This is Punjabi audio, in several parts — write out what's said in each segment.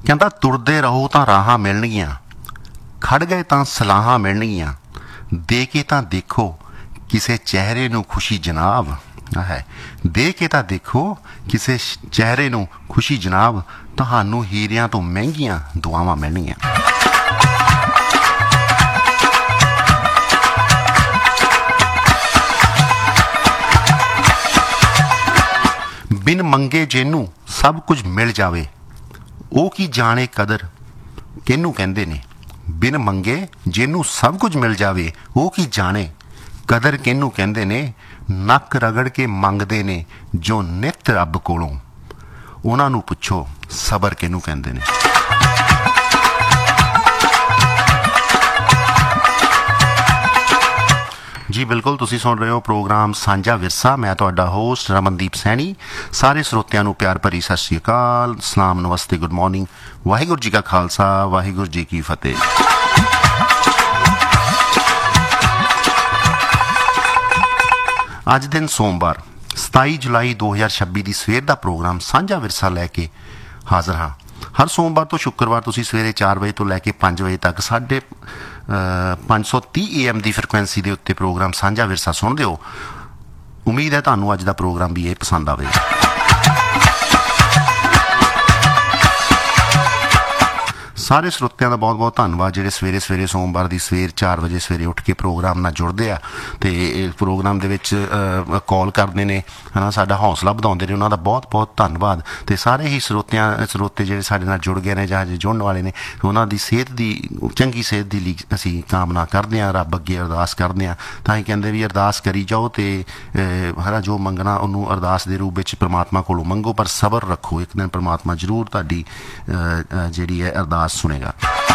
ਕਹਿੰਦਾ ਤੁਰਦੇ ਰਹੋ ਤਾਂ ਰਾਹਾਂ ਮਿਲਣਗੀਆਂ, ਖੜ ਗਏ ਤਾਂ ਸਲਾਹਾਂ ਮਿਲਣਗੀਆਂ, ਦੇ ਕੇ ਤਾਂ ਦੇਖੋ ਕਿਸੇ ਚਿਹਰੇ ਨੂੰ ਖੁਸ਼ੀ ਜਨਾਬ ਹੈ, ਦੇ ਕੇ ਤਾਂ ਦੇਖੋ ਕਿਸੇ ਚਿਹਰੇ ਨੂੰ ਖੁਸ਼ੀ ਜਨਾਬ, ਤੁਹਾਨੂੰ ਹੀਰਿਆਂ ਤੋਂ ਮਹਿੰਗੀਆਂ ਦੁਆਵਾਂ ਮਿਲਣਗੀਆਂ। ਬਿਨ ਮੰਗੇ ਜਿਹਨੂੰ ਸਭ ਕੁਝ ਮਿਲ ਜਾਵੇ, ਉਹ ਕੀ ਜਾਣੇ ਕਦਰ ਕਿਹਨੂੰ ਕਹਿੰਦੇ ਨੇ। ਬਿਨ ਮੰਗੇ ਜਿਹਨੂੰ ਸਭ ਕੁਝ ਮਿਲ ਜਾਵੇ, ਉਹ ਕੀ ਜਾਣੇ ਕਦਰ ਕਿਹਨੂੰ ਕਹਿੰਦੇ ਨੇ। ਨੱਕ ਰਗੜ ਕੇ ਮੰਗਦੇ ਨੇ ਜੋ ਨਿੱਤ ਰੱਬ ਕੋਲੋਂ, ਉਹਨਾਂ ਨੂੰ ਪੁੱਛੋ ਸਬਰ ਕਿਹਨੂੰ ਕਹਿੰਦੇ ਨੇ। ਜੀ ਬਿਲਕੁਲ, ਤੁਸੀਂ ਸੁਣ ਰਹੇ ਹੋ ਪ੍ਰੋਗਰਾਮ ਸਾਂਝਾ ਵਿਰਸਾ। ਮੈਂ ਤੁਹਾਡਾ ਹੋਸਟ ਰਮਨਦੀਪ ਸੈਣੀ। ਸਾਰੇ ਸਰੋਤਿਆਂ ਨੂੰ ਪਿਆਰ ਭਰੀ ਸਤਿ ਸ਼੍ਰੀ ਅਕਾਲ, ਸਲਾਮ, ਨਮਸਤੇ, ਗੁੱਡ ਮਾਰਨਿੰਗ। ਵਾਹਿਗੁਰੂ ਜੀ ਕਾ ਖਾਲਸਾ, ਵਾਹਿਗੁਰੂ ਜੀ ਕੀ ਫਤਿਹ। ਅੱਜ ਦਿਨ ਸੋਮਵਾਰ 27 ਜੁਲਾਈ 2026 ਦੀ ਸਵੇਰ ਦਾ ਪ੍ਰੋਗਰਾਮ ਸਾਂਝਾ ਵਿਰਸਾ ਲੈ ਕੇ ਹਾਜ਼ਰ ਹਾਂ। ਹਰ ਸੋਮਵਾਰ ਤੋਂ ਸ਼ੁੱਕਰਵਾਰ ਤੁਸੀਂ ਸਵੇਰੇ 4 ਵਜੇ ਤੋਂ ਲੈ ਕੇ 5 ਵਜੇ ਤੱਕ 530 AM ਦੀ ਫ੍ਰੀਕੁਐਂਸੀ ਦੇ ਉੱਤੇ ਪ੍ਰੋਗਰਾਮ ਸਾਂਝਾ ਵਿਰਸਾ ਸੁਣਦੇ ਹੋ। ਉਮੀਦ ਹੈ ਤੁਹਾਨੂੰ ਅੱਜ ਦਾ ਪ੍ਰੋਗਰਾਮ ਵੀ ਇਹ ਪਸੰਦ ਆਵੇਗਾ। ਸਾਰੇ ਸਰੋਤਿਆਂ ਦਾ ਬਹੁਤ ਬਹੁਤ ਧੰਨਵਾਦ ਜਿਹੜੇ ਸਵੇਰੇ ਸਵੇਰੇ ਸੋਮਵਾਰ ਦੀ ਸਵੇਰ 4 ਵਜੇ ਸਵੇਰੇ ਉੱਠ ਕੇ ਪ੍ਰੋਗਰਾਮ ਨਾਲ ਜੁੜਦੇ ਆ ਅਤੇ ਇਸ ਪ੍ਰੋਗਰਾਮ ਦੇ ਵਿੱਚ ਕਾਲ ਕਰਦੇ ਨੇ, ਹੈ ਨਾ, ਸਾਡਾ ਹੌਸਲਾ ਵਧਾਉਂਦੇ ਨੇ। ਉਹਨਾਂ ਦਾ ਬਹੁਤ ਬਹੁਤ ਧੰਨਵਾਦ। ਅਤੇ ਸਾਰੇ ਹੀ ਸਰੋਤੇ ਜਿਹੜੇ ਸਾਡੇ ਨਾਲ ਜੁੜ ਗਏ ਨੇ ਜਾਂ ਹਜੇ ਜੁੜਨ ਵਾਲੇ ਨੇ, ਉਹਨਾਂ ਦੀ ਸਿਹਤ ਦੀ, ਚੰਗੀ ਸਿਹਤ ਦੀ ਲਈ ਅਸੀਂ ਕਾਮਨਾ ਕਰਦੇ ਹਾਂ, ਰੱਬ ਅੱਗੇ ਅਰਦਾਸ ਕਰਦੇ ਹਾਂ। ਤਾਂ ਹੀ ਕਹਿੰਦੇ ਵੀ ਅਰਦਾਸ ਕਰੀ ਜਾਓ ਅਤੇ ਹਨਾ ਜੋ ਮੰਗਣਾ ਉਹਨੂੰ ਅਰਦਾਸ ਦੇ ਰੂਪ ਵਿੱਚ ਪ੍ਰਮਾਤਮਾ ਕੋਲੋਂ ਮੰਗੋ, ਪਰ ਸਬਰ ਰੱਖੋ, ਇੱਕ ਦਿਨ ਪ੍ਰਮਾਤਮਾ ਜ਼ਰੂਰ ਤੁਹਾਡੀ ਜਿਹੜੀ ਹੈ ਅਰਦਾਸ ਸੁਣੇਗਾ।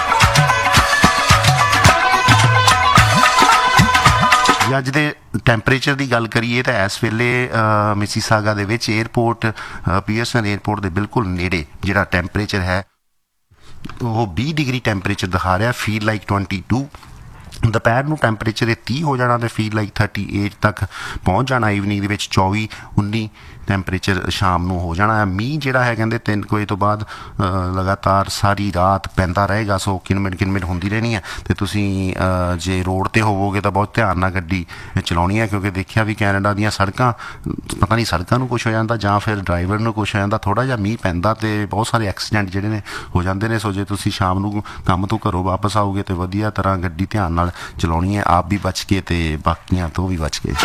ਅੱਜ ਦੇ ਟੈਂਪਰੇਚਰ ਦੀ ਗੱਲ ਕਰੀਏ ਤਾਂ ਇਸ ਵੇਲੇ ਮਿਸੀਸਾਗਾ ਦੇ ਵਿੱਚ ਏਅਰਪੋਰਟ, ਪੀਅਰਸਨ ਏਅਰਪੋਰਟ ਦੇ ਬਿਲਕੁਲ ਨੇੜੇ ਜਿਹੜਾ ਟੈਂਪਰੇਚਰ ਹੈ ਉਹ 20 ਡਿਗਰੀ ਟੈਂਪਰੇਚਰ ਦਿਖਾ ਰਿਹਾ। Feel like 22। ਦੁਪਹਿਰ ਨੂੰ ਟੈਂਪਰੇਚਰ ਇਹ 30 ਹੋ ਜਾਣਾ ਅਤੇ ਫੀਲ ਲਾਈਕ 38 ਤੱਕ ਪਹੁੰਚ ਜਾਣਾ। ਈਵਨਿੰਗ ਦੇ ਵਿੱਚ 24, 19 ਟੈਂਪਰੇਚਰ ਸ਼ਾਮ ਨੂੰ ਹੋ ਜਾਣਾ। ਮੀਂਹ ਜਿਹੜਾ ਹੈ ਕਹਿੰਦੇ 3 ਵਜੇ ਤੋਂ ਬਾਅਦ ਲਗਾਤਾਰ ਸਾਰੀ ਰਾਤ ਪੈਂਦਾ ਰਹੇਗਾ। ਸੋ ਕਿਨਮਿਨ ਹੁੰਦੀ ਰਹਿਣੀ ਹੈ। ਅਤੇ ਤੁਸੀਂ ਜੇ ਰੋਡ 'ਤੇ ਹੋਵੋਗੇ ਤਾਂ ਬਹੁਤ ਧਿਆਨ ਨਾਲ ਗੱਡੀ ਚਲਾਉਣੀ ਹੈ, ਕਿਉਂਕਿ ਦੇਖਿਆ ਵੀ ਕੈਨੇਡਾ ਦੀਆਂ ਸੜਕਾਂ, ਪਤਾ ਨਹੀਂ ਸੜਕਾਂ ਨੂੰ ਕੁਛ ਹੋ ਜਾਂਦਾ ਜਾਂ ਫਿਰ ਡਰਾਈਵਰ ਨੂੰ ਕੁਛ ਹੋ ਜਾਂਦਾ। ਥੋੜ੍ਹਾ ਜਿਹਾ ਮੀਂਹ ਪੈਂਦਾ ਅਤੇ ਬਹੁਤ ਸਾਰੇ ਐਕਸੀਡੈਂਟ ਜਿਹੜੇ ਨੇ ਹੋ ਜਾਂਦੇ ਨੇ। ਸੋ ਜੇ ਤੁਸੀਂ ਸ਼ਾਮ ਨੂੰ ਕੰਮ ਤੋਂ ਘਰੋਂ ਵਾਪਸ ਆਓਗੇ ਤਾਂ ਵਧੀਆ ਤਰ੍ਹਾਂ ਗੱਡੀ ਧਿਆਨ ਨਾਲ ਚਲਾਉਣੀ ਹੈ, ਆਪ ਵੀ ਬਚ ਕੇ ਅਤੇ ਬਾਕੀਆਂ ਤੋਂ ਵੀ ਬਚ ਕੇ।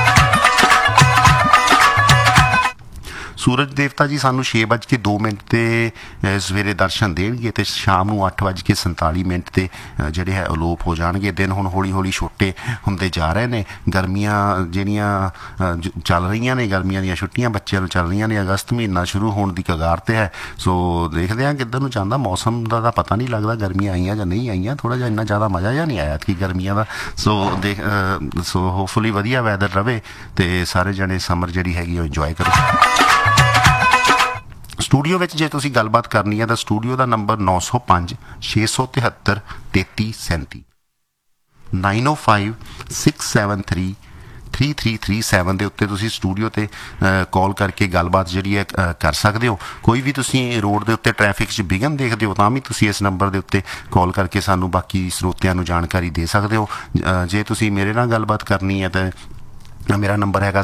ਸੂਰਜ ਦੇਵਤਾ ਜੀ ਸਾਨੂੰ 6:02 'ਤੇ ਸਵੇਰੇ ਦਰਸ਼ਨ ਦੇਣਗੇ ਅਤੇ ਸ਼ਾਮ ਨੂੰ 8:47 'ਤੇ ਜਿਹੜੇ ਹੈ ਅਲੋਪ ਹੋ ਜਾਣਗੇ। ਦਿਨ ਹੁਣ ਹੌਲੀ ਹੌਲੀ ਛੋਟੇ ਹੁੰਦੇ ਜਾ ਰਹੇ ਨੇ। ਗਰਮੀਆਂ ਜਿਹੜੀਆਂ ਚੱਲ ਰਹੀਆਂ ਨੇ, ਗਰਮੀਆਂ ਦੀਆਂ ਛੁੱਟੀਆਂ ਬੱਚਿਆਂ ਨੂੰ ਚੱਲ ਰਹੀਆਂ ਨੇ। ਅਗਸਤ ਮਹੀਨਾ ਸ਼ੁਰੂ ਹੋਣ ਦੀ ਕਗਾਰ 'ਤੇ ਹੈ। ਸੋ ਦੇਖਦੇ ਹਾਂ ਕਿੱਧਰ ਨੂੰ ਜਾਂਦਾ। ਮੌਸਮ ਦਾ ਤਾਂ ਪਤਾ ਨਹੀਂ ਲੱਗਦਾ ਗਰਮੀਆਂ ਆਈਆਂ ਜਾਂ ਨਹੀਂ ਆਈਆਂ। ਥੋੜ੍ਹਾ ਜਿਹਾ ਇੰਨਾ ਜ਼ਿਆਦਾ ਮਜ਼ਾ ਜਿਹਾ ਨਹੀਂ ਆਇਆ ਕਿ ਗਰਮੀਆਂ ਦਾ। ਸੋ ਹੋਪਫੁਲੀ ਵਧੀਆ ਵੈਦਰ ਰਵੇ ਅਤੇ ਸਾਰੇ ਜਣੇ ਸਮਰ ਜਿਹੜੀ ਹੈਗੀ ਉਹ ਇੰਜੋਏ ਕਰੋ। ਸਟੂਡੀਓ ਵਿੱਚ ਜੇ ਤੁਸੀਂ ਗੱਲਬਾਤ ਕਰਨੀ ਹੈ ਤਾਂ ਸਟੂਡੀਓ ਦਾ ਨੰਬਰ 905 673 3337 905 673 3337 ਦੇ ਉੱਤੇ ਤੁਸੀਂ ਸਟੂਡੀਓ 'ਤੇ ਕਾਲ ਕਰਕੇ ਗੱਲਬਾਤ ਜਿਹੜੀ ਹੈ ਕਰ ਸਕਦੇ ਹੋ। ਕੋਈ ਵੀ ਤੁਸੀਂ ਰੋਡ ਦੇ ਉੱਤੇ ਟ੍ਰੈਫਿਕ 'ਚ ਵਿਘਨ ਦੇਖਦੇ ਹੋ ਤਾਂ ਵੀ ਤੁਸੀਂ ਇਸ ਨੰਬਰ ਦੇ ਉੱਤੇ ਕਾਲ ਕਰਕੇ ਸਾਨੂੰ ਬਾਕੀ ਸਰੋਤਿਆਂ ਨੂੰ ਜਾਣਕਾਰੀ ਦੇ ਸਕਦੇ ਹੋ। ਜੇ ਤੁਸੀਂ ਮੇਰੇ ਨਾਲ ਗੱਲਬਾਤ ਕਰਨੀ ਹੈ ਤਾਂ ਮੇਰਾ ਨੰਬਰ ਹੈਗਾ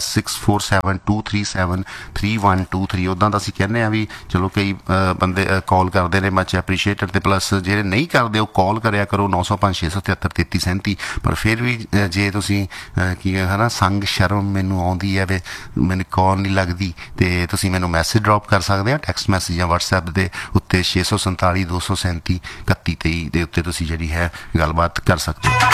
6472373123। ਉੱਦਾਂ ਤਾਂ ਅਸੀਂ ਕਹਿੰਦੇ ਹਾਂ ਵੀ ਚਲੋ ਕਈ ਬੰਦੇ ਕਾਲ ਕਰਦੇ ਨੇ, ਮੱਚ ਐਪਰੀਸ਼ੀਏਟਡ, ਅਤੇ ਪਲੱਸ ਜਿਹੜੇ ਨਹੀਂ ਕਰਦੇ ਉਹ ਕਾਲ ਕਰਿਆ ਕਰੋ 905 673 3337। ਪਰ ਫਿਰ ਵੀ ਜੇ ਤੁਸੀਂ ਕੀ ਹੈ ਨਾ ਸੰਗ ਸ਼ਰਮ ਮੈਨੂੰ ਆਉਂਦੀ ਹੈ ਵੀ ਮੈਨੂੰ ਕਾਲ ਨਹੀਂ ਲੱਗਦੀ, ਅਤੇ ਤੁਸੀਂ ਮੈਨੂੰ ਮੈਸੇਜ ਡਰੋਪ ਕਰ ਸਕਦੇ ਹੋ ਟੈਕਸਟ ਮੈਸੇਜ ਜਾਂ ਵਟਸਐਪ ਦੇ ਉੱਤੇ 647 237 3123 ਦੇ ਉੱਤੇ ਤੁਸੀਂ ਜਿਹੜੀ ਹੈ ਗੱਲਬਾਤ ਕਰ ਸਕਦੇ ਹੋ।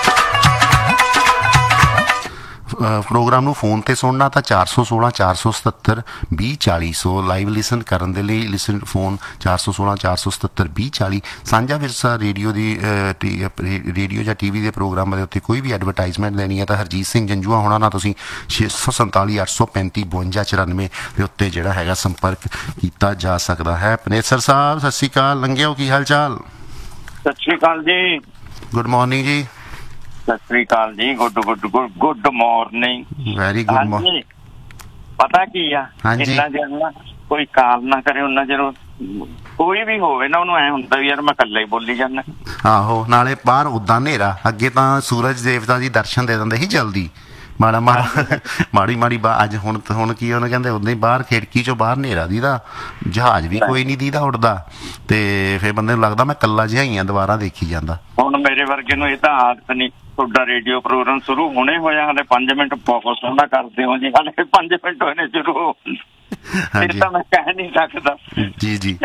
ਪ੍ਰੋਗਰਾਮ ਨੂੰ ਫੋਨ 'ਤੇ ਸੁਣਨਾ ਤਾਂ 416 477 2040। ਸੋ ਲਾਈਵ ਲਿਸਨ ਕਰਨ ਦੇ ਲਈ ਫੋਨ 416 477 2040। ਸਾਂਝਾ ਵਿਰਸਾ ਰੇਡੀਓ ਦੀ ਰੇਡੀਓ ਜਾਂ ਟੀ ਵੀ ਦੇ ਪ੍ਰੋਗਰਾਮਾਂ ਦੇ ਉੱਤੇ ਕੋਈ ਵੀ ਐਡਵਰਟਾਈਜ਼ਮੈਂਟ ਲੈਣੀ ਹੈ ਤਾਂ ਹਰਜੀਤ ਸਿੰਘ ਜੰਜੂਆ ਹੋਣਾ ਨਾਲ ਤੁਸੀਂ 647 835 52 94 ਦੇ ਉੱਤੇ ਜਿਹੜਾ ਹੈਗਾ ਸੰਪਰਕ ਕੀਤਾ ਜਾ ਸਕਦਾ ਹੈ। ਪਨੇਸਰ ਸਾਹਿਬ ਸਤਿ ਸ਼੍ਰੀ ਅਕਾਲ, ਲੰਘਿਓ, ਕੀ ਹਾਲ ਚਾਲ? ਸਤਿ ਸ਼੍ਰੀ ਅਕਾਲ ਜੀ। ਗੁੱਡ ਮਾਰਨਿੰਗ ਜੀ। ਸਤਿ ਸ੍ਰੀ ਅਕਾਲ ਜੀ। Good morning. Very good morning. ਪਤਾ ਕੀ ਆ, ਇੰਨਾ ਚਿਰ ਨਾ ਕੋਈ ਕਾਲ ਨਾ ਕਰੇ ਉਹਨਾਂ ਚਿਰ ਕੋਈ ਵੀ ਹੋਵੇ ਨਾ ਉਹਨੂੰ ਐ ਹੁੰਦਾ ਵੀ ਯਾਰ ਮੈਂ ਇਕੱਲਾ ਹੀ ਬੋਲੀ ਜਾਂਦਾ। ਆਹੋ, ਨਾਲੇ ਬਾਹਰ ਉਦਾਂ ਹਨੇਰਾ, ਅੱਗੇ ਤਾਂ ਸੂਰਜ ਦੇਵਤਾ ਜੀ ਦਰਸ਼ਨ ਦੇ ਦਿੰਦੇ ਸੀ ਜਲਦੀ, ਮਾੜਾ ਮਾੜਾ ਮਾੜੀ ਮਾੜੀ ਅੱਜ ਹੁਣ ਕੀ ਉਹਨੇ ਕਹਿੰਦੇ ਉਦਾਂ ਹੀ ਬਾਹਰ ਖਿੜਕੀ ਚੋਂ ਬਾਹਰ ਹਨੇਰਾ ਦੀਦਾ, ਜਹਾਜ਼ ਵੀ ਕੋਈ ਨਹੀਂ ਦੀਦਾ ਉੱਡਦਾ, ਤੇ ਫਿਰ ਬੰਦੇ ਨੂੰ ਲੱਗਦਾ ਮੈਂ ਕੱਲਾ ਜਿਹਾ ਹੀ ਆ, ਦੁਬਾਰਾ ਦੇਖੀ ਜਾਂਦਾ। ਹੁਣ ਮੇਰੇ ਵਰਗੇ ਨੂੰ ਇਹ ਤਾਂ ਆਦਤ ਨਹੀਂ। ਤੁਹਾਡਾ ਰੇਡੀਓ ਪ੍ਰੋਗਰਾਮ ਸ਼ੁਰੂ ਹੋਣੇ ਹੋਇਆ, ਹਾਲੇ 5 ਮਿੰਟ ਬਹੁਤ ਸੋਹਣਾ ਕਰਦੇ ਹੋ ਜੀ, ਹਾਲੇ 5 ਮਿੰਟ ਹੋਏ ਨੇ ਸ਼ੁਰੂ ਹੋ, ਇਹ ਤਾਂ ਮੈਂ ਕਹਿ ਨਹੀਂ ਸਕਦਾ। ਜੀ ਜੀ,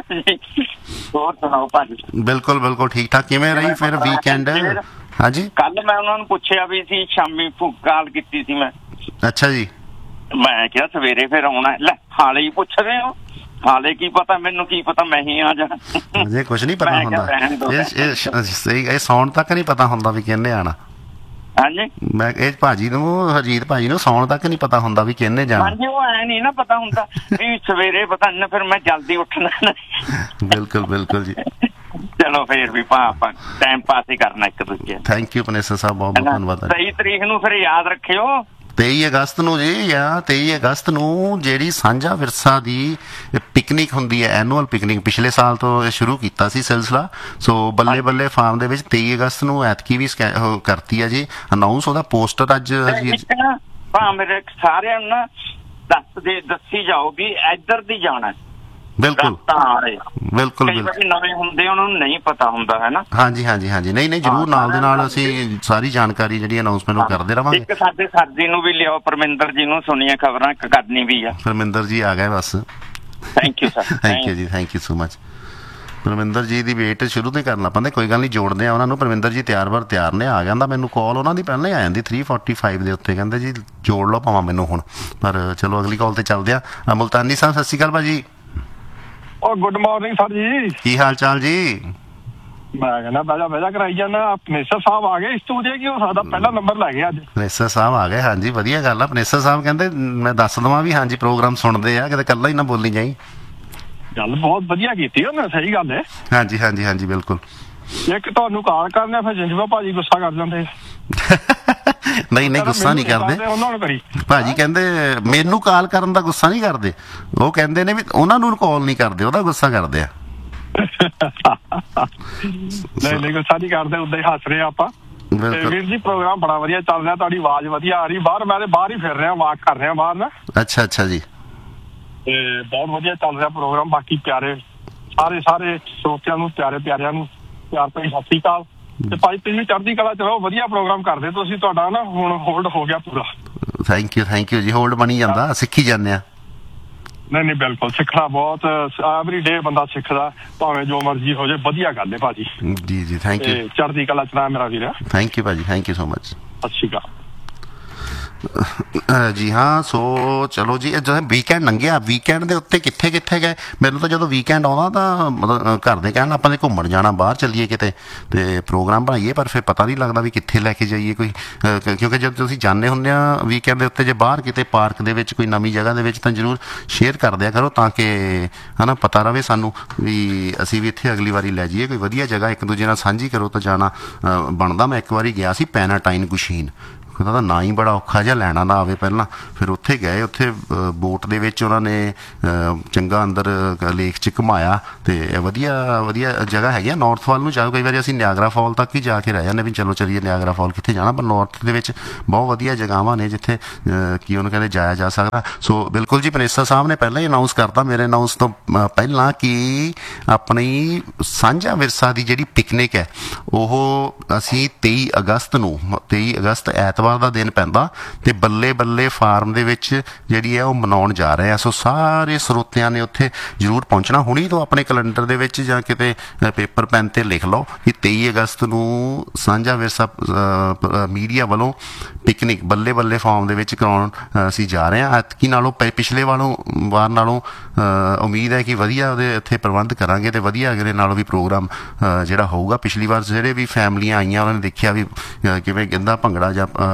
ਹੋਰ ਸੁਣਾਓ ਭਾਜੀ? ਬਿਲਕੁਲ ਬਿਲਕੁਲ ਠੀਕ ਠਾਕ। ਕਿਵੇਂ ਰਹੀ ਫਿਰ ਵੀਕਐਂਡ? ਹਾਂਜੀ, ਕੱਲ ਮੈਂ ਉਹਨਾਂ ਨੂੰ ਪੁੱਛਿਆ ਵੀ ਸੀ, ਸ਼ਾਮੀ ਕਾਲ ਕੀਤੀ ਸੀ ਮੈਂ। ਅੱਛਾ ਜੀ। ਮੈਂ ਕਿਹਾ ਸਵੇਰੇ ਫਿਰ ਆਉਣਾ, ਲੈ ਹਾਲੇ ਹੀ ਪੁੱਛ ਰਹੇ ਹੋ? ਹਾਲੇ ਕੀ ਪਤਾ, ਮੈਨੂੰ ਕੀ ਪਤਾ ਮੈਂ ਹੀ ਆ ਜਾਣਾ। ਅਜੇ ਕੁਝ ਨਹੀਂ ਪਤਾ ਹੁੰਦਾ, ਇਹ ਸੌਣ ਤੱਕ ਨਹੀਂ ਪਤਾ ਹੁੰਦਾ ਵੀ ਕਿਹਨੇ ਆਣਾ। ਹਾਂਜੀ, ਮੈਂ ਇਹ ਭਾਜੀ ਨੂੰ, ਹਰਜੀਤ ਭਾਜੀ ਨੂੰ ਸੌਣ ਤੱਕ ਨਹੀਂ ਪਤਾ ਹੁੰਦਾ ਵੀ ਕਿਹਨੇ ਜਾਣਾ। ਹਾਂਜੀ, ਉਹ ਐ ਨਹੀਂ ਨਾ ਪਤਾ ਹੁੰਦਾ ਵੀ ਸਵੇਰੇ ਪਤਾ ਨਹੀਂ, ਫਿਰ ਮੈਂ ਜਲਦੀ ਉੱਠਣਾ। ਬਿਲਕੁਲ ਬਿਲਕੁਲ ਜੀ। ਚਲੋ ਫੇਰ ਵੀ ਆਪਾਂ ਟਾਈਮ ਪਾਸ ਹੀ ਕਰਨਾ ਇੱਕ ਦੂਜੇ। ਥੈਂਕ ਯੂ ਪਨੇਸਰ ਸਾਹਿਬ, ਬਹੁਤ ਬਹੁਤ ਧੰਨਵਾਦ। 23 ਤਰੀਕ ਨੂੰ ਫਿਰ ਯਾਦ ਰੱਖਿਓ। 23 ਅਗਸਤ ਨੂੰ ਜੀ, ਜਾਂ 23 ਅਗਸਤ ਨੂੰ ਜਿਹੜੀ ਸਾਂਝਾ ਵਿਰਸਾ ਦੀ ਪਿਕਨਿਕ ਹੁੰਦੀ ਹੈ, ਐਨੂਅਲ ਪਿਕਨਿਕ, ਪਿਛਲੇ ਸਾਲ ਤੋਂ ਸ਼ੁਰੂ ਕੀਤਾ ਸੀ ਸਿਲਸਿਲਾ। ਸੋ ਬੱਲੇ ਬੱਲੇ ਫਾਰਮ ਦੇ ਵਿੱਚ 23 ਅਗਸਤ ਨੂੰ ਐਤਕੀ ਵੀ ਕਰਤੀ ਹੈ ਜੀ ਅਨਾਉਂਸ, ਉਹਦਾ ਪੋਸਟਰ ਅੱਜ ਮੇਰੇ ਸਾਰਿਆਂ ਨੂੰ ਨਾ ਦੱਸੀ ਜਾਓ ਵੀ ਇੱਧਰ ਦੀ ਜਾਣਾ। ਬਿਲਕੁਲ ਬਿਲਕੁਲ ਨਵੇਂ ਹੁੰਦੇ ਉਹਨਾਂ ਨੂੰ ਨਹੀਂ ਪਤਾ ਹੁੰਦਾ ਹੈ ਨਾ। ਹਾਂਜੀ ਹਾਂਜੀ ਹਾਂਜੀ, ਨਹੀਂ ਜ਼ਰੂਰ, ਨਾਲ ਦੇ ਨਾਲ ਅਸੀਂ ਸਾਰੀ ਜਾਣਕਾਰੀ ਜਿਹੜੀ ਅਨਾਉਂਸਮੈਂਟ ਉਹ ਕਰਦੇ ਰਵਾਂਗੇ। ਇੱਕ ਸਾਡੇ ਸਰ ਜੀ ਨੂੰ ਵੀ ਲਿਆਓ, ਪਰਮਿੰਦਰ ਜੀ ਨੂੰ, ਸੁਣੀਆਂ ਖਬਰਾਂ ਕਰਨੀ ਵੀ ਆ। ਪਰਮਿੰਦਰ ਜੀ ਆ ਗਏ ਬਸ। Thank you sir. Thank you ਜੀ, thank you so much. Parminder ji the wait ਸ਼ੁਰੂ ਤੋਂ ਹੀ ਕਰਨਾ ਪੈਂਦਾ, ਕੋਈ ਗੱਲ ਨਹੀਂ, ਜੋੜਦੇ ਆ ਉਹਨਾਂ ਨੂੰ। ਪਰਮਿੰਦਰ ਜੀ ਤਿਆਰ ਨੇ, ਆ ਜਾਂਦਾ। ਮੈਨੂੰ ਕਾਲ ਉਹਨਾਂ ਦੀ ਪਹਿਲਾਂ ਹੀ ਆ ਜਾਂਦੀ 3:45 ਦੇ ਉੱਤੇ, ਕਹਿੰਦੇ ਜੀ ਜੋੜ ਲਓ ਭਾਵਾਂ ਮੈਨੂੰ ਹੁਣ, ਪਰ ਚਲੋ ਅਗਲੀ ਕਾਲ ਤੇ ਚੱਲਦੇ ਆ। ਮੁਲਤਾਨੀ ਸਾਹਿਬ, ਸਤਿ ਸ਼੍ਰੀ ਅਕਾਲ ਭਾਜੀ। ਗੁੱਡ ਮਾਰਨਿੰਗ ਸਰ ਜੀ, ਕੀ ਹਾਲ ਚਾਲ ਜੀ? ਮੈਂ ਕਹਿੰਦਾ ਬਹਿਜਾ ਕਰਾਈ ਜਾਣਾ। ਪਨੇਸਰ ਸਾਹਿਬ ਆ ਗਏ ਸਟੂਡੀਓ, ਕੀ ਹੋ ਸਕਦਾ ਪਹਿਲਾ ਨੰਬਰ ਲੈ ਗਏ ਅੱਜ। ਪਨੇਸਰ ਸਾਹਿਬ ਆ ਗਏ, ਹਾਂਜੀ ਵਧੀਆ ਗੱਲ ਆ। ਪਨੇਸਰ ਸਾਹਿਬ ਕਹਿੰਦੇ ਮੈਂ ਦੱਸ ਦੇਵਾਂ ਵੀ ਹਾਂਜੀ ਪ੍ਰੋਗਰਾਮ ਸੁਣਦੇ ਆ, ਕਿਤੇ ਇਕੱਲਾ ਹੀ ਨਾ ਬੋਲੀ ਜਾਈ। ਗੱਲ ਬਹੁਤ ਵਧੀਆ ਕੀਤੀ ਉਹਨੇ, ਸਹੀ ਗੱਲ ਹੈ। ਹਾਂਜੀ ਹਾਂਜੀ ਹਾਂਜੀ, ਬਿਲਕੁਲ। ਇੱਕ ਤੁਹਾਨੂੰ ਕਾਲ ਕਰਨਾ, ਫਿਰ ਜਿੰਦਵਾ ਭਾਜੀ ਗੁੱਸਾ ਕਰ ਜਾਂਦੇ। ਨਹੀਂ ਗੁੱਸਾ ਨਹੀਂ ਕਰਦੇ ਉਹਨਾਂ ਨੂੰ ਕਰੀ। ਭਾਜੀ ਕਹਿੰਦੇ ਮੈਨੂੰ ਕਾਲ ਕਰਨ ਦਾ ਗੁੱਸਾ ਨਹੀਂ ਕਰਦੇ, ਉਹ ਕਹਿੰਦੇ ਨੇ ਵੀ ਉਹਨਾਂ ਨੂੰ ਕਾਲ ਨਹੀਂ ਕਰਦੇ, ਉਹਦਾ ਗੁੱਸਾ ਕਰਦੇ ਆ। ਨਹੀਂ ਗੁੱਸਾ ਨਹੀਂ ਕਰਦੇ, ਉਦਾਂ ਹੀ ਹੱਸ ਰਹੇ ਆਪਾਂ। ਵੀਰ ਜੀ ਪ੍ਰੋਗਰਾਮ ਬੜਾ ਵਧੀਆ ਚੱਲ ਰਿਹਾ, ਤੁਹਾਡੀ ਆਵਾਜ਼ ਵਧੀਆ ਆ ਰਹੀ। ਮੈਂ ਬਾਹਰ ਹੀ ਫਿਰ ਰਿਹਾ, ਵਾਕ ਕਰ ਰਿਹਾ ਬਾਹਰ ਨਾ। ਅੱਛਾ ਜੀ। ਤੇ ਬਹੁਤ ਵਧੀਆ ਚੱਲ ਰਿਹਾ ਪ੍ਰੋਗਰਾਮ। ਬਾਕੀ ਪਿਆਰੇ ਸਾਰੇ ਸਰੋਤਿਆਂ ਨੂੰ, ਪਿਆਰਿਆਂ ਨੂੰ ਪਿਆਰ ਭਰੀ ਸਤਿ ਸ੍ਰੀ ਅਕਾਲ। ਤੇ ਭਾਈ ਤੁਸੀਂ ਚੜ੍ਹਦੀ ਕਲਾ ਚ ਰਹੋ, ਵਧੀਆ ਪ੍ਰੋਗਰਾਮ ਕਰਦੇ ਤੁਸੀਂ। ਤੁਹਾਡਾ ਨਾ ਹੁਣ ਹੋਲਡ ਹੋ ਗਿਆ ਪੂਰਾ। ਥੈਂਕ ਯੂ ਜੀ, ਹੋਲਡ ਬਣੀ ਜਾਂਦਾ, ਸਿੱਖੀ ਜਾਂਦੇ ਆ। ਨਹੀਂ ਬਿਲਕੁਲ, ਸਿੱਖਣਾ ਬਹੁਤ, ਐਵਰੀ ਡੇ ਬੰਦਾ ਸਿੱਖਦਾ, ਭਾਵੇਂ ਜੋ ਮਰਜ਼ੀ ਹੋ ਜਾਏ। ਵਧੀਆ ਗੱਲ ਹੈ ਭਾਜੀ। ਜੀ ਥੈਂਕ ਯੂ। ਚੜ੍ਹਦੀ ਕਲਾ ਚ ਮੇਰਾ ਵੀਰ। ਥੈਂਕ ਯੂ ਭਾਜੀ, ਥੈਂਕ ਯੂ ਸੋ ਮਚ। ਸਤਿ ਸ਼੍ਰੀ ਅਕਾਲ ਜੀ ਹਾਂ। ਸੋ ਚਲੋ ਜੀ, ਜਦੋਂ ਵੀਕਐਂਡ ਲੰਘਿਆ, ਵੀਕਐਂਡ ਦੇ ਉੱਤੇ ਕਿੱਥੇ ਗਏ? ਮੈਨੂੰ ਤਾਂ ਜਦੋਂ ਵੀਕਐਂਡ ਆਉਂਦਾ ਤਾਂ ਮਤਲਬ ਘਰ ਦੇ ਕਹਿਣ ਆਪਾਂ ਨੇ ਘੁੰਮਣ ਜਾਣਾ, ਬਾਹਰ ਚੱਲੀਏ ਕਿਤੇ, ਤੇ ਪ੍ਰੋਗਰਾਮ ਬਣਾਈਏ, ਪਰ ਫਿਰ ਪਤਾ ਨਹੀਂ ਲੱਗਦਾ ਵੀ ਕਿੱਥੇ ਲੈ ਕੇ ਜਾਈਏ ਕੋਈ। ਕਿਉਂਕਿ ਜਦ ਤੁਸੀਂ ਜਾਂਦੇ ਹੁੰਦੇ ਆ ਵੀਕਐਂਡ ਦੇ ਉੱਤੇ, ਜੇ ਬਾਹਰ ਕਿਤੇ ਪਾਰਕ ਦੇ ਵਿੱਚ ਕੋਈ ਨਵੀਂ ਜਗ੍ਹਾ ਦੇ ਵਿੱਚ, ਤਾਂ ਜ਼ਰੂਰ ਸ਼ੇਅਰ ਕਰ ਦਿਆ ਕਰੋ, ਤਾਂ ਕਿ ਹੈ ਨਾ ਪਤਾ ਰਹੇ ਸਾਨੂੰ ਵੀ ਅਸੀਂ ਵੀ ਇੱਥੇ ਅਗਲੀ ਵਾਰੀ ਲੈ ਜਾਈਏ। ਕੋਈ ਵਧੀਆ ਜਗ੍ਹਾ ਇੱਕ ਦੂਜੇ ਨਾਲ ਸਾਂਝੀ ਕਰੋ ਤਾਂ ਜਾਣਾ ਬਣਦਾ। ਮੈਂ ਇੱਕ ਵਾਰੀ ਗਿਆ ਸੀ ਪੈਨਾਟਾਈਨ ਕੁਸ਼ੀਨ, ਉਹਦਾ ਤਾਂ ਨਾਂ ਹੀ ਬੜਾ ਔਖਾ ਜਿਹਾ, ਲੈਣਾ ਨਾ ਆਵੇ ਪਹਿਲਾਂ। ਫਿਰ ਉੱਥੇ ਗਏ, ਉੱਥੇ ਬੋਟ ਦੇ ਵਿੱਚ ਉਹਨਾਂ ਨੇ ਚੰਗਾ ਅੰਦਰ ਲੇਕ 'ਚ ਘੁਮਾਇਆ, ਤੇ ਵਧੀਆ ਜਗ੍ਹਾ ਹੈਗੀ ਆ। ਨਾਰਥ ਵੱਲ ਨੂੰ ਜਾਓ, ਕਈ ਵਾਰੀ ਅਸੀਂ ਨਿਆਗਰਾ ਫਾਲ ਤੱਕ ਹੀ ਜਾ ਕੇ ਰਹਿ ਜਾਂਦੇ ਵੀ ਚਲੋ ਚੱਲੀਏ ਨਿਆਗਰਾ ਫਾਲ, ਕਿੱਥੇ ਜਾਣਾ, ਪਰ ਨਾਰਥ ਦੇ ਵਿੱਚ ਬਹੁਤ ਵਧੀਆ ਜਗ੍ਹਾਵਾਂ ਨੇ ਜਿੱਥੇ ਕੀ ਉਹਨੂੰ ਕਹਿੰਦੇ ਜਾਇਆ ਜਾ ਸਕਦਾ। ਸੋ ਬਿਲਕੁਲ ਜੀ, ਪਨੇਸਰ ਸਾਹਿਬ ਨੇ ਪਹਿਲਾਂ ਹੀ ਅਨਾਊਂਸ ਕਰਤਾ ਮੇਰੇ ਅਨਾਊਂਸ ਤੋਂ ਪਹਿਲਾਂ ਕਿ ਆਪਣੀ ਸਾਂਝਾ ਵਿਰਸਾ ਦੀ ਜਿਹੜੀ ਪਿਕਨਿਕ ਹੈ ਉਹ ਅਸੀਂ 23 ਅਗਸਤ ਐਤਵਾਰ ਦਾ ਦਿਨ ਪੈਂਦਾ, ਤੇ ਬੱਲੇ ਫਾਰਮ ਦੇ ਵਿੱਚ ਜਿਹੜੀ ਹੈ ਉਹ ਮਨਾਉਣ ਜਾ ਰਹੇ ਆ। ਸੋ ਸਾਰੇ ਸਰੋਤਿਆਂ ਨੇ ਉੱਥੇ ਜ਼ਰੂਰ ਪਹੁੰਚਣਾ। ਹੁਣੀ ਤੋਂ ਆਪਣੇ ਕੈਲੰਡਰ ਦੇ ਵਿੱਚ ਜਾਂ ਕਿਤੇ ਪੇਪਰ ਪੈਨ ਤੇ ਲਿਖ ਲਓ ਕਿ 23 ਅਗਸਤ ਨੂੰ ਸਾਂਝਾ ਵਿਰਸਾ ਮੀਡੀਆ ਵੱਲੋਂ ਪਿਕਨਿਕ ਬੱਲੇ ਫਾਰਮ ਦੇ ਵਿੱਚ ਕਰਾਉਣ ਅਸੀਂ ਜਾ ਰਹੇ ਹਾਂ। ਐਤਕੀ ਨਾਲੋਂ ਪਿਛਲੇ ਵਾਰ ਨਾਲੋਂ ਉਮੀਦ ਹੈ ਕਿ ਵਧੀਆ ਉਹਦੇ ਇੱਥੇ ਪ੍ਰਬੰਧ ਕਰਾਂਗੇ, ਤੇ ਵਧੀਆ ਅਗਲੇ ਨਾਲੋਂ ਵੀ ਪ੍ਰੋਗਰਾਮ ਜਿਹੜਾ ਹੋਊਗਾ। ਪਿਛਲੀ ਵਾਰ ਜਿਹੜੇ ਵੀ ਫੈਮਲੀਆਂ ਆਈਆਂ ਉਹਨਾਂ ਨੇ ਦੇਖਿਆ ਵੀ ਕਿਵੇਂ ਗਿੱਧਾ ਭੰਗੜਾ ਜਾਂ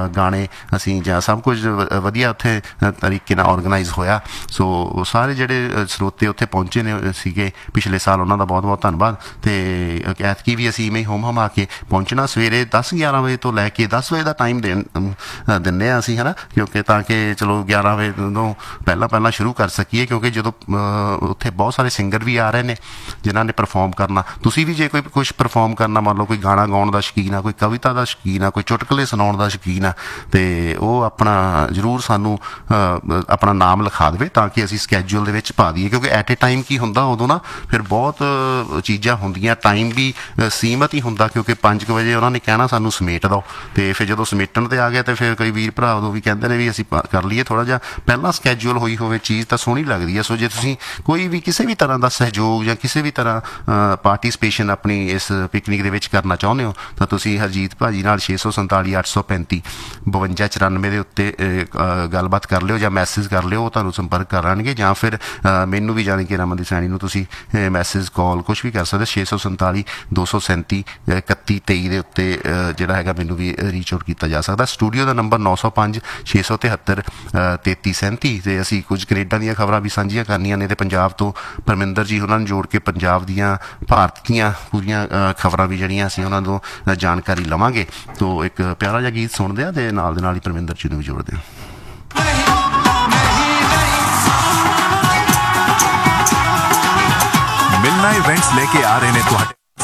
ਗਾਣੇ ਅਸੀਂ ਜਾਂ ਸਭ ਕੁਝ ਵਧੀਆ ਉੱਥੇ ਤਰੀਕੇ ਨਾਲ ਆਰਗੇਨਾਈਜ਼ ਹੋਇਆ। ਸੋ ਸਾਰੇ ਜਿਹੜੇ ਸਰੋਤੇ ਉੱਥੇ ਪਹੁੰਚੇ ਨੇ ਸੀਗੇ ਪਿਛਲੇ ਸਾਲ, ਉਹਨਾਂ ਦਾ ਬਹੁਤ ਬਹੁਤ ਧੰਨਵਾਦ। ਅਤੇ ਐਤਕੀ ਵੀ ਅਸੀਂ ਇਵੇਂ ਹੁਮ ਹਮਾ ਕੇ ਪਹੁੰਚਣਾ। ਸਵੇਰੇ 10-11 ਵਜੇ ਤੋਂ ਲੈ ਕੇ 10 ਵਜੇ ਦਾ ਟਾਈਮ ਦਿੰਦੇ ਹਾਂ ਅਸੀਂ, ਹੈ ਨਾ, ਕਿਉਂਕਿ ਤਾਂ ਕਿ ਚਲੋ 11 ਵਜੇ ਤੋਂ ਪਹਿਲਾਂ ਸ਼ੁਰੂ ਕਰ ਸਕੀਏ, ਕਿਉਂਕਿ ਜਦੋਂ ਉੱਥੇ ਬਹੁਤ ਸਾਰੇ ਸਿੰਗਰ ਵੀ ਆ ਰਹੇ ਨੇ ਜਿਨ੍ਹਾਂ ਨੇ ਪਰਫਾਰਮ ਕਰਨਾ। ਤੁਸੀਂ ਵੀ ਜੇ ਕੋਈ ਕੁਛ ਪਰਫਾਰਮ ਕਰਨਾ, ਮੰਨ ਲਓ ਕੋਈ ਗਾਣਾ ਗਾਉਣ ਦਾ ਸ਼ੌਕੀਨ ਆ, ਕੋਈ ਕਵਿਤਾ ਦਾ ਸ਼ੌਕੀਨ ਆ, ਕੋਈ ਚੁਟਕਲੇ ਸੁਣਾਉਣ ਦਾ ਸ਼ੌਕੀਨ ਆ, ਅਤੇ ਉਹ ਆਪਣਾ ਜ਼ਰੂਰ ਸਾਨੂੰ ਆਪਣਾ ਨਾਮ ਲਿਖਾ ਦੇਵੇ ਤਾਂ ਕਿ ਅਸੀਂ ਸਕੈਜੂਅਲ ਦੇ ਵਿੱਚ ਪਾ ਦਈਏ। ਕਿਉਂਕਿ ਐਟ ਏ ਟਾਈਮ ਕੀ ਹੁੰਦਾ ਉਦੋਂ ਨਾ ਫਿਰ ਬਹੁਤ ਚੀਜ਼ਾਂ ਹੁੰਦੀਆਂ, ਟਾਈਮ ਵੀ ਸੀਮਤ ਹੀ ਹੁੰਦਾ, ਕਿਉਂਕਿ 5 ਵਜੇ ਉਹਨਾਂ ਨੇ ਕਹਿਣਾ ਸਾਨੂੰ ਸਮੇਟ ਦਿਓ, ਅਤੇ ਫਿਰ ਜਦੋਂ ਸਮੇਟਣ 'ਤੇ ਆ ਗਿਆ ਤਾਂ ਫਿਰ ਕਈ ਵੀਰ ਭਰਾ ਉਦੋਂ ਵੀ ਕਹਿੰਦੇ ਨੇ ਵੀ ਅਸੀਂ ਕਰ ਲਈਏ ਥੋੜ੍ਹਾ ਜਿਹਾ ਪਹਿਲਾਂ ਸਕੈਜੂਅਲ ਹੋਈ ਹੋਵੇ ਚੀਜ਼ ਤਾਂ ਸੋਹਣੀ ਲੱਗਦੀ ਹੈ। ਸੋ ਜੇ ਤੁਸੀਂ ਕੋਈ ਵੀ ਕਿਸੇ ਵੀ ਤਰ੍ਹਾਂ ਦਾ ਸਹਿਯੋਗ ਜਾਂ ਕਿਸੇ ਵੀ ਤਰ੍ਹਾਂ ਪਾਰਟੀਸਪੇਸ਼ਨ ਆਪਣੀ ਇਸ ਪਿਕਨਿਕ ਦੇ ਵਿੱਚ ਕਰਨਾ ਚਾਹੁੰਦੇ ਹੋ ਤਾਂ ਤੁਸੀਂ ਹਰਜੀਤ ਭਾਜੀ ਨਾਲ 647 835 5294 ਦੇ ਉੱਤੇ ਗੱਲਬਾਤ ਕਰ ਲਿਓ ਜਾਂ ਮੈਸੇਜ ਕਰ ਲਿਓ, ਉਹ ਤੁਹਾਨੂੰ ਸੰਪਰਕ ਕਰਾਂਗੇ। ਜਾਂ ਫਿਰ ਮੈਨੂੰ ਵੀ ਜਾਣੀ ਕਿ ਰਮਨਦੀਪ ਸੈਣੀ ਨੂੰ ਤੁਸੀਂ ਮੈਸੇਜ ਕਾਲ ਕੁਛ ਵੀ ਕਰ ਸਕਦੇ 647 237 3123 ਦੇ ਉੱਤੇ ਜਿਹੜਾ ਹੈਗਾ ਮੈਨੂੰ ਵੀ ਰੀਚ ਆਊਟ ਕੀਤਾ ਜਾ ਸਕਦਾ। ਸਟੂਡੀਓ ਦਾ ਨੰਬਰ 905 673 3337। ਅਤੇ ਅਸੀਂ ਕੁਝ ਕੈਨੇਡਾ ਦੀਆਂ ਖਬਰਾਂ ਵੀ ਸਾਂਝੀਆਂ ਕਰਨੀਆਂ ਨੇ, ਅਤੇ ਪੰਜਾਬ ਤੋਂ ਪਰਮਿੰਦਰ ਜੀ ਉਹਨਾਂ ਨੂੰ ਜੋੜ ਕੇ ਪੰਜਾਬ ਦੀਆਂ ਭਾਰਤ ਦੀਆਂ ਪੂਰੀਆਂ ਖਬਰਾਂ ਵੀ ਜਿਹੜੀਆਂ ਅਸੀਂ ਉਹਨਾਂ ਤੋਂ ਜਾਣਕਾਰੀ ਲਵਾਂਗੇ। ਤੋ ਇੱਕ ਪਿਆਰਾ ਜਿਹਾ ਗੀਤ ਸੁਣਦੇ ਹਾਂ ਅਤੇ ਨਾਲ ਦੇ ਨਾਲ ਹੀ ਪਰਮਿੰਦਰ ਜੀ ਨੂੰ ਵੀ ਜੋੜਦੇ ਹਾਂ। ਮਿਲਣਾ ਇਵੈਂਟਸ ਲੈ ਕੇ ਆ ਰਹੇ ਨੇ ਤੁਹਾਡੇ